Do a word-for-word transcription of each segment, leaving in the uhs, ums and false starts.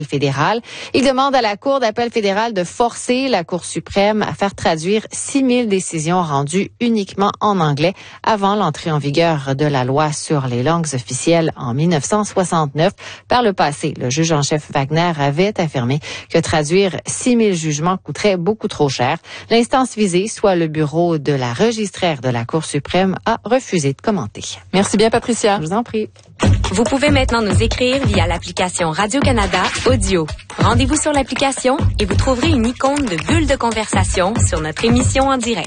fédérale. Il demande à la Cour d'appel fédérale de forcer la Cour suprême à faire traduire six mille décisions rendues uniquement en anglais avant l'entrée en vigueur de la loi sur les langues officielles en mille neuf cent soixante-neuf. Par le passé, le juge en chef Wagner avait affirmé que traduire six mille jugements coûterait beaucoup trop cher. L'instance visée, soit le bureau de la registraire de la Cour suprême, a refusé de commenter. Merci bien, Patricia. Je vous en prie. Vous pouvez maintenant nous écrire via l'application Radio-Canada Audio. Rendez-vous sur l'application et vous trouverez une icône de bulle de conversation sur notre émission en direct.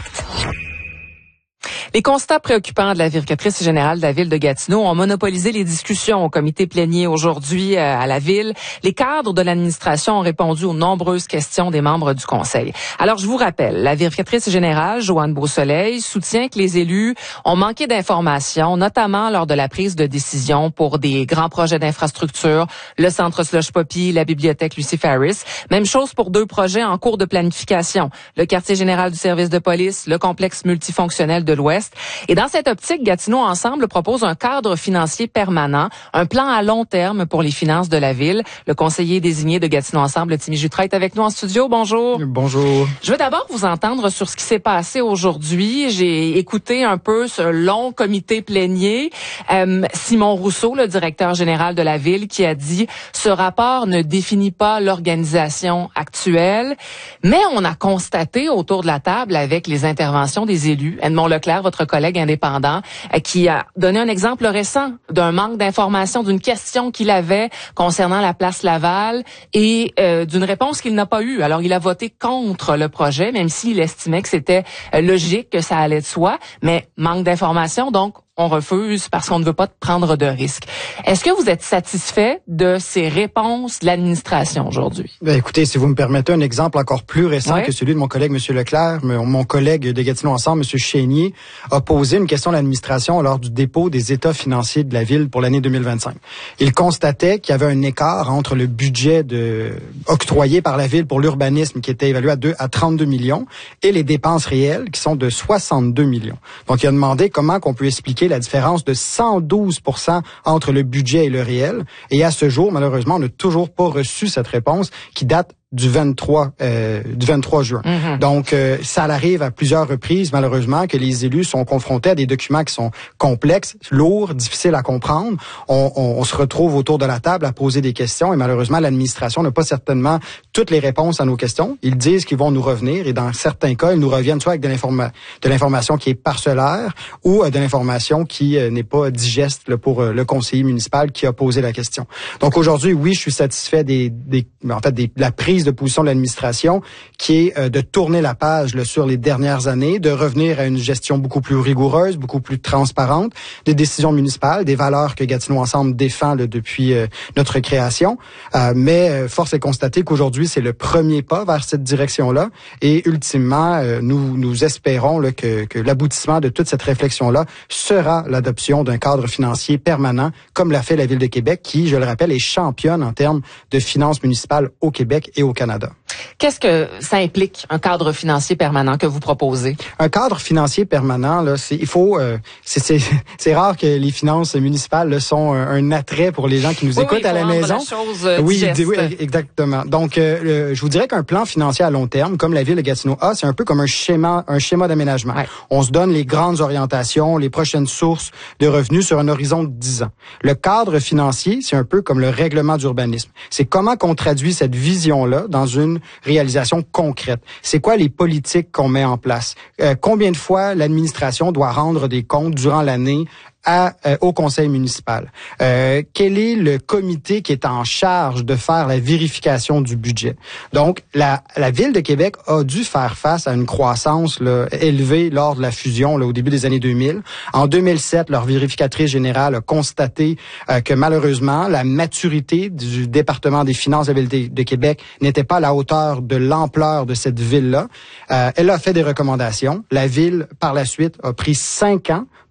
Les constats préoccupants de la vérificatrice générale de la ville de Gatineau ont monopolisé les discussions au comité plénier aujourd'hui à la ville. Les cadres de l'administration ont répondu aux nombreuses questions des membres du conseil. Alors, je vous rappelle, la vérificatrice générale, Joanne Beausoleil, soutient que les élus ont manqué d'informations, notamment lors de la prise de décision pour des grands projets d'infrastructure, le centre Slush Poppy, la bibliothèque Lucy Ferris. Même chose pour deux projets en cours de planification, le quartier général du service de police, le complexe multifonctionnel de l'Ouest. Et dans cette optique, Gatineau Ensemble propose un cadre financier permanent, un plan à long terme pour les finances de la ville. Le conseiller désigné de Gatineau Ensemble, Timmy Jutras, est avec nous en studio. Bonjour. Bonjour. Je veux d'abord vous entendre sur ce qui s'est passé aujourd'hui. J'ai écouté un peu ce long comité plénier. Euh, Simon Rousseau, le directeur général de la ville, qui a dit « Ce rapport ne définit pas l'organisation actuelle », mais on a constaté autour de la table avec les interventions des élus, Edmond Leclerc, votre collègue indépendant, euh, qui a donné un exemple récent d'un manque d'information, d'une question qu'il avait concernant la place Laval et euh, d'une réponse qu'il n'a pas eue. Alors, il a voté contre le projet, même s'il estimait que c'était euh, logique, que ça allait de soi, mais manque d'information, donc on refuse parce qu'on ne veut pas prendre de risques. Est-ce que vous êtes satisfait de ces réponses de l'administration aujourd'hui? Ben, écoutez, si vous me permettez un exemple encore plus récent ouais. que celui de mon collègue M. Leclerc, mon collègue de Gatineau Ensemble, M. Chénier, a posé une question à l'administration lors du dépôt des états financiers de la ville pour l'année deux mille vingt-cinq. Il constatait qu'il y avait un écart entre le budget de, octroyé par la ville pour l'urbanisme, qui était évalué à, deux, à trente-deux millions, et les dépenses réelles, qui sont de soixante-deux millions. Donc, il a demandé comment qu'on peut expliquer la différence de cent douze pour cent entre le budget et le réel. Et à ce jour, malheureusement, on n'a toujours pas reçu cette réponse qui date du vingt-trois euh, du vingt-trois juin. Mm-hmm. Donc euh, ça arrive à plusieurs reprises malheureusement que les élus sont confrontés à des documents qui sont complexes, lourds, difficiles à comprendre. On, on, on se retrouve autour de la table à poser des questions et malheureusement l'administration n'a pas certainement toutes les réponses à nos questions. Ils disent qu'ils vont nous revenir et dans certains cas ils nous reviennent soit avec de, l'informa- de l'information qui est parcellaire ou euh, de l'information qui euh, n'est pas digeste là, pour euh, le conseiller municipal qui a posé la question. Donc aujourd'hui oui je suis satisfait des, des en fait des, de la prise de position de l'administration qui est euh, de tourner la page là, sur les dernières années, de revenir à une gestion beaucoup plus rigoureuse, beaucoup plus transparente des décisions municipales, des valeurs que Gatineau Ensemble défend là, depuis euh, notre création. Euh, mais euh, force est constater qu'aujourd'hui, c'est le premier pas vers cette direction-là et ultimement, euh, nous, nous espérons là, que, que l'aboutissement de toute cette réflexion-là sera l'adoption d'un cadre financier permanent, comme l'a fait la Ville de Québec, qui, je le rappelle, est championne en termes de finances municipales au Québec et au Canada. Qu'est-ce que ça implique, un cadre financier permanent que vous proposez? Un cadre financier permanent, là, c'est, il faut, euh, c'est, c'est, c'est rare que les finances municipales là, sont un, un attrait pour les gens qui nous oui, écoutent oui, à la maison. La chose, euh, oui, digeste. oui, exactement. Donc, euh, je vous dirais qu'un plan financier à long terme, comme la Ville de Gatineau a, c'est un peu comme un schéma, un schéma d'aménagement. Ouais. On se donne les grandes orientations, les prochaines sources de revenus sur un horizon de dix ans. Le cadre financier, c'est un peu comme le règlement d'urbanisme. C'est comment qu'on traduit cette vision-là dans une réalisation concrète. C'est quoi les politiques qu'on met en place? Euh, combien de fois l'administration doit rendre des comptes durant l'année à, euh, au conseil municipal? Euh, quel est le comité qui est en charge de faire la vérification du budget? Donc, la, la Ville de Québec a dû faire face à une croissance là, élevée lors de la fusion là, au début des années deux mille. En deux mille sept, leur vérificatrice générale a constaté euh, que malheureusement, la maturité du département des finances de la Ville de, de Québec n'était pas à la hauteur de l'ampleur de cette ville-là. Euh, elle a fait des recommandations. La Ville, par la suite, a pris cinq ans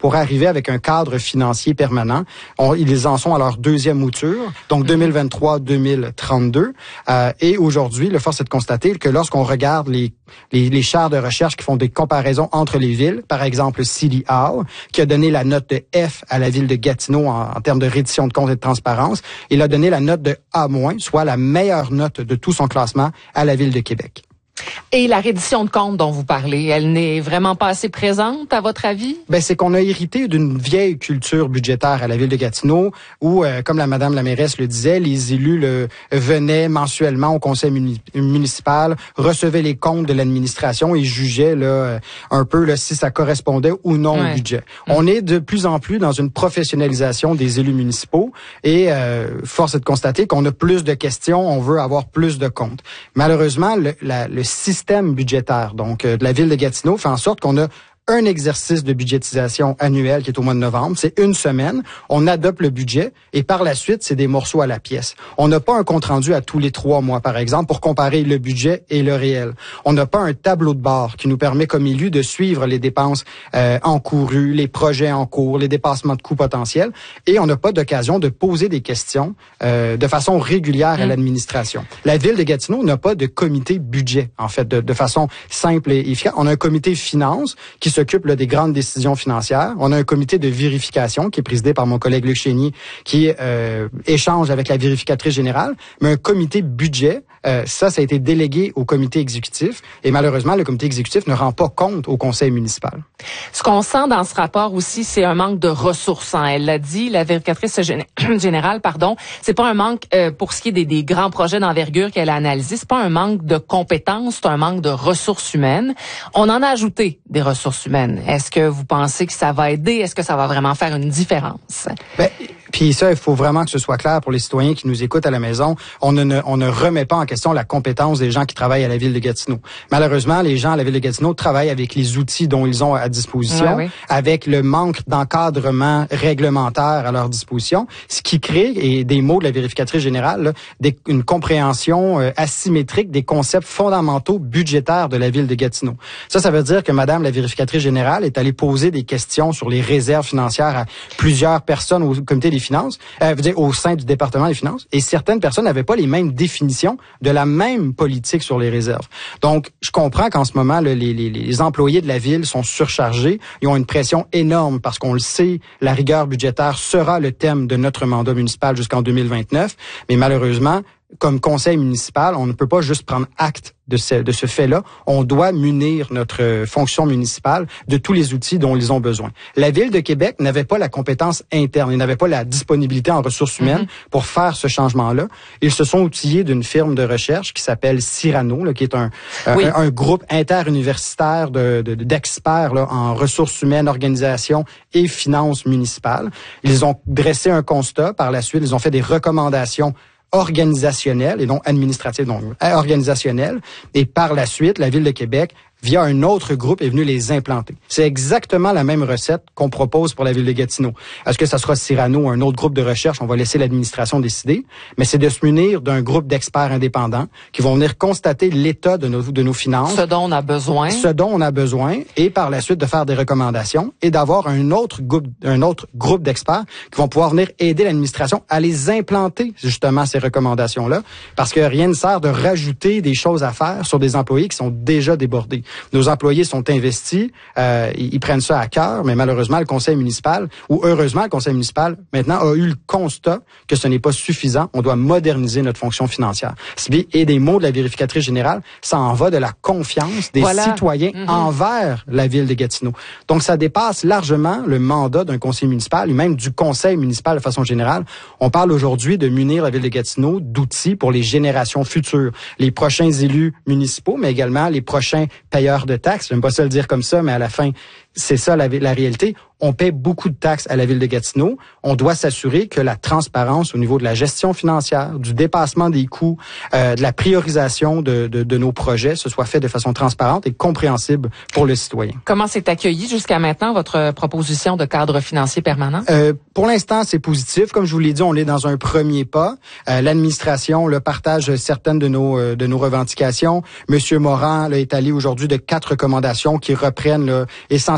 pour arriver avec un cadre financier permanent. On, ils en sont à leur deuxième mouture, donc deux mille vingt-trois deux mille trente-deux. Euh, et aujourd'hui, le force est de constater que lorsqu'on regarde les, les, les chaires de recherche qui font des comparaisons entre les villes, par exemple City Hall, qui a donné la note de F à la ville de Gatineau en, en termes de reddition de comptes et de transparence, il a donné la note de A-, soit la meilleure note de tout son classement à la ville de Québec. Et la reddition de comptes dont vous parlez, elle n'est vraiment pas assez présente, à votre avis? Ben, c'est qu'on a hérité d'une vieille culture budgétaire à la ville de Gatineau où, euh, comme la madame la mairesse le disait, les élus le, venaient mensuellement au conseil muni- municipal, recevaient les comptes de l'administration et jugeaient là, un peu là, si ça correspondait ou non ouais. au budget. Mmh. On est de plus en plus dans une professionnalisation des élus municipaux et euh, force est de constater qu'on a plus de questions, on veut avoir plus de comptes. Malheureusement, le, la, le système budgétaire donc euh, de la ville de Gatineau fait en sorte qu'on a un exercice de budgétisation annuel qui est au mois de novembre. C'est une semaine. On adopte le budget et par la suite, c'est des morceaux à la pièce. On n'a pas un compte-rendu à tous les trois mois, par exemple, pour comparer le budget et le réel. On n'a pas un tableau de bord qui nous permet, comme élus, de suivre les dépenses euh, encourues, les projets en cours, les dépassements de coûts potentiels. Et on n'a pas d'occasion de poser des questions euh, de façon régulière à l'administration. La ville de Gatineau n'a pas de comité budget, en fait, de, de façon simple et efficace. On a un comité finance qui s'occupe là, des grandes décisions financières. On a un comité de vérification qui est présidé par mon collègue Luc Chénier qui euh, échange avec la vérificatrice générale. Mais un comité budget, euh, ça, ça a été délégué au comité exécutif. Et malheureusement, le comité exécutif ne rend pas compte au conseil municipal. Ce qu'on sent dans ce rapport aussi, c'est un manque de ressources. Hein. Elle l'a dit, la vérificatrice générale, pardon. C'est pas un manque euh, pour ce qui est des, des grands projets d'envergure qu'elle a analysés. C'est pas un manque de compétences, c'est un manque de ressources humaines. On en a ajouté des ressources humaines. Est-ce que vous pensez que ça va aider? Est-ce que ça va vraiment faire une différence? Ben, puis ça, il faut vraiment que ce soit clair pour les citoyens qui nous écoutent à la maison. On ne, on ne remet pas en question la compétence des gens qui travaillent à la ville de Gatineau. Malheureusement, les gens à la ville de Gatineau travaillent avec les outils dont ils ont à disposition, ouais, oui. avec le manque d'encadrement réglementaire à leur disposition, ce qui crée, et des mots de la vérificatrice générale, là, des, une compréhension euh, asymétrique des concepts fondamentaux budgétaires de la ville de Gatineau. Ça, ça veut dire que Madame la vérificatrice générale est allée poser des questions sur les réserves financières à plusieurs personnes au comité des finances, euh, dire, au sein du département des finances, et certaines personnes n'avaient pas les mêmes définitions de la même politique sur les réserves. Donc, je comprends qu'en ce moment, là, les, les, les employés de la ville sont surchargés, ils ont une pression énorme parce qu'on le sait, la rigueur budgétaire sera le thème de notre mandat municipal jusqu'en deux mille vingt-neuf, mais malheureusement, comme conseil municipal, on ne peut pas juste prendre acte de ce, de ce fait-là. On doit munir notre fonction municipale de tous les outils dont ils ont besoin. La Ville de Québec n'avait pas la compétence interne, ils n'avaient pas la disponibilité en ressources humaines mm-hmm. pour faire ce changement-là. Ils se sont outillés d'une firme de recherche qui s'appelle Cyrano, là, qui est un, oui. un, un groupe interuniversitaire de, de, d'experts là, en ressources humaines, organisation et finances municipales. Ils ont dressé un constat. Par la suite, ils ont fait des recommandations organisationnelle et non administrative, donc organisationnelle. Et par la suite, la Ville de Québec, via un autre groupe, est venue les implanter. C'est exactement la même recette qu'on propose pour la Ville de Gatineau. Est-ce que ça sera Cyrano ou un autre groupe de recherche? On va laisser l'administration décider. Mais c'est de se munir d'un groupe d'experts indépendants qui vont venir constater l'état de nos, de nos finances. Ce dont on a besoin. Ce dont on a besoin. Et par la suite, de faire des recommandations et d'avoir un autre groupe, un autre groupe d'experts qui vont pouvoir venir aider l'administration à les implanter, justement, ces recommandations-là. Parce que rien ne sert de rajouter des choses à faire sur des employés qui sont déjà débordés. Nos employés sont investis, euh, ils, ils prennent ça à cœur, mais malheureusement, le conseil municipal, ou heureusement, le conseil municipal, maintenant, a eu le constat que ce n'est pas suffisant. On doit moderniser notre fonction financière. Et des mots de la vérificatrice générale, ça en va de la confiance des voilà. citoyens mm-hmm. envers la Ville de Gatineau. Donc, ça dépasse largement le mandat d'un conseil municipal, et même du conseil municipal de façon générale. On parle aujourd'hui de munir la Ville de Gatineau d'outils pour les générations futures, les prochains élus municipaux, mais également les prochains payeurs de taxes. J'aime pas ça le dire comme ça, mais à la fin, c'est ça la, la réalité. On paie beaucoup de taxes à la Ville de Gatineau. On doit s'assurer que la transparence au niveau de la gestion financière, du dépassement des coûts, euh, de la priorisation de, de, de nos projets, ce soit fait de façon transparente et compréhensible pour le citoyen. Comment s'est accueilli jusqu'à maintenant votre proposition de cadre financier permanent? Euh, pour l'instant, c'est positif. Comme je vous l'ai dit, on est dans un premier pas. Euh, l'administration le partage certaines de nos euh, de nos revendications. Monsieur Morin là, est allé aujourd'hui de quatre recommandations qui reprennent là, essentiellement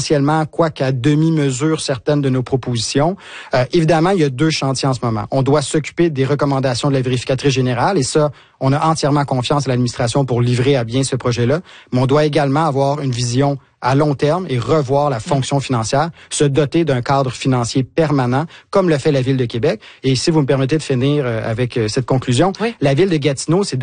potentiellement, quoi qu'à demi-mesure, certaines de nos propositions. Euh, évidemment, il y a deux chantiers en ce moment. On doit s'occuper des recommandations de la vérificatrice générale et ça, on a entièrement confiance à l'administration pour livrer à bien ce projet-là. Mais on doit également avoir une vision à long terme et revoir la fonction financière, se doter d'un cadre financier permanent, comme le fait la Ville de Québec. Et si vous me permettez de finir avec cette conclusion, oui. La Ville de Gatineau s'est